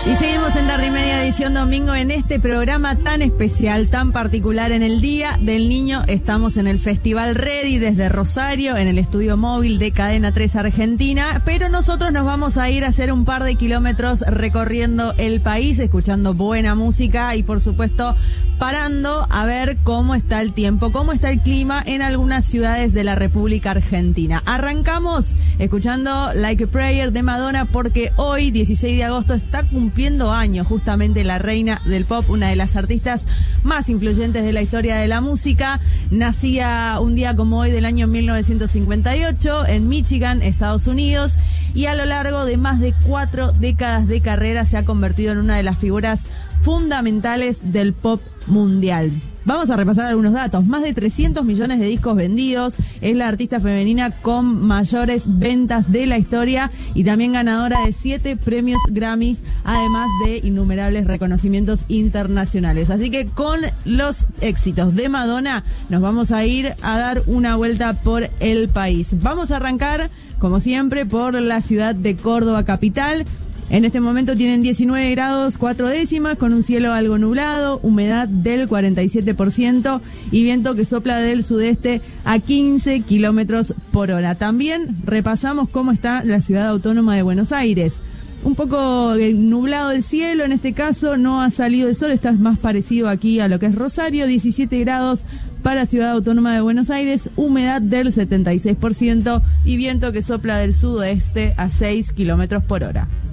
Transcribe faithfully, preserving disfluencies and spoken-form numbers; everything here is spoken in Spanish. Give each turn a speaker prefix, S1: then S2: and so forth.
S1: Y seguimos en Tarde y Media, edición domingo, en este programa tan especial, tan particular. En el Día del Niño estamos en el Festival Ready desde Rosario, en el estudio móvil de Cadena tres Argentina, pero nosotros nos vamos a ir a hacer un par de kilómetros recorriendo el país, escuchando buena música y por supuesto parando a ver cómo está el tiempo, cómo está el clima en algunas ciudades de la República Argentina. Arrancamos escuchando Like a Prayer de Madonna, porque hoy, dieciséis de agosto, está cumpliendo años justamente la reina del pop, una de las artistas más influyentes de la historia de la música. Nacía un día como hoy del año mil novecientos cincuenta y ocho en Michigan, Estados Unidos, y a lo largo de más de cuatro décadas de carrera se ha convertido en una de las figuras fundamentales del pop mundial. Vamos a repasar algunos datos. Más de trescientos millones de discos vendidos. Es la artista femenina con mayores ventas de la historia y también ganadora de siete premios Grammys, además de innumerables reconocimientos internacionales. Así que con los éxitos de Madonna nos vamos a ir a dar una vuelta por el país. Vamos a arrancar, como siempre, por la ciudad de Córdoba capital. En este momento tienen diecinueve grados cuatro décimas, con un cielo algo nublado, humedad del cuarenta y siete por ciento y viento que sopla del sudeste a quince kilómetros por hora. También repasamos cómo está la ciudad autónoma de Buenos Aires. Un poco nublado el cielo, en este caso no ha salido el sol, está más parecido aquí a lo que es Rosario. Diecisiete grados para Ciudad Autónoma de Buenos Aires, humedad del setenta y seis por ciento y viento que sopla del sudeste a seis kilómetros por hora.